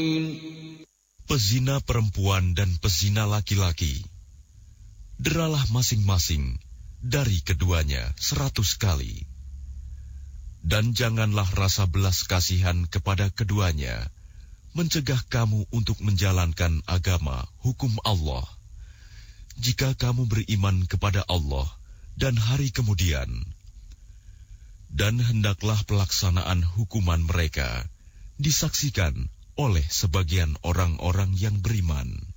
Pezina perempuan dan pezina laki-laki, deralah masing-masing dari keduanya 100 kali. Dan janganlah rasa belas kasihan kepada keduanya mencegah kamu untuk menjalankan agama hukum Allah. Jika kamu beriman kepada Allah dan hari kemudian, dan hendaklah pelaksanaan hukuman mereka disaksikan oleh sebagian orang-orang yang beriman.